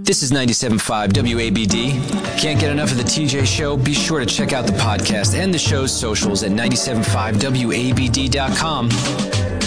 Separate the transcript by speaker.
Speaker 1: This is 97.5 WABD. Can't get enough of the TJ Show? Be sure to check out the podcast and the show's socials at 97.5WABD.com.